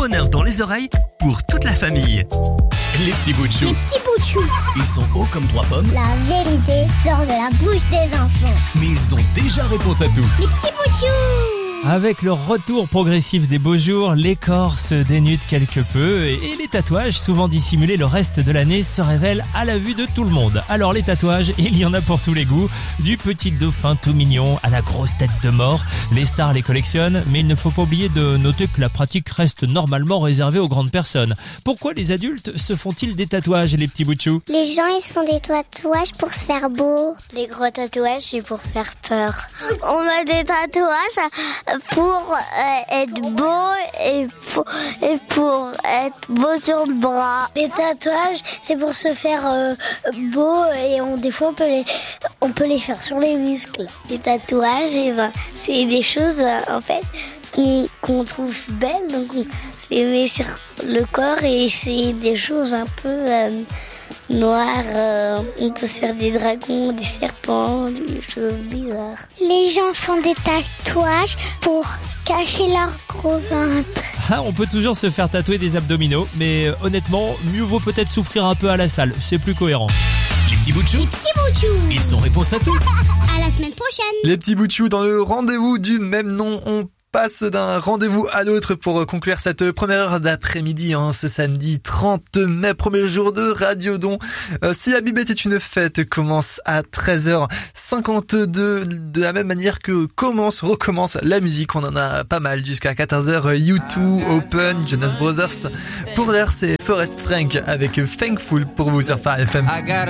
bonheur dans les oreilles pour toute la famille. Les petits bouts de chou. Les petits bouts de chou. Ils sont hauts comme 3 pommes. La vérité sort de la bouche des enfants. Mais ils ont déjà réponse à tout. Les petits bouts de chou. Avec le retour progressif des beaux jours, les corps se dénudent quelque peu et les tatouages, souvent dissimulés le reste de l'année, se révèlent à la vue de tout le monde. Alors les tatouages, il y en a pour tous les goûts, du petit dauphin tout mignon à la grosse tête de mort. Les stars les collectionnent, mais il ne faut pas oublier de noter que la pratique reste normalement réservée aux grandes personnes. Pourquoi les adultes se font-ils des tatouages, les petits bouts de chou ? Les gens, ils se font des tatouages pour se faire beau. Les gros tatouages, c'est pour faire peur. On a des tatouages pour être beau et pour être beau sur le bras. Les tatouages, c'est pour se faire beau et des fois on peut les faire sur les muscles. Les tatouages, c'est des choses en fait qu'on trouve belles, donc on les met sur le corps et c'est des choses un peu noires. On peut se faire des dragons, des serpents, des choses bizarres. Les gens font des tatouages pour cacher leur gros ventre. Ah, on peut toujours se faire tatouer des abdominaux, mais honnêtement, mieux vaut peut-être souffrir un peu à la salle, c'est plus cohérent. Les petits bouts de chou. Les petits bouts de chou. Ils sont réponse à tout. À la semaine prochaine. Les petits bouts de chou dans le rendez-vous du même nom. On passe d'un rendez-vous à l'autre pour conclure cette première heure d'après-midi, ce samedi 30 mai, premier jour de Radiodon. Si la Bibette est une fête, commence à 13h52 de la même manière que recommence la musique. On en a pas mal jusqu'à 14h. U2, Open, Jonas Brothers. Pour l'heure, c'est Forest Frank avec Thankful pour vous sur Phare FM.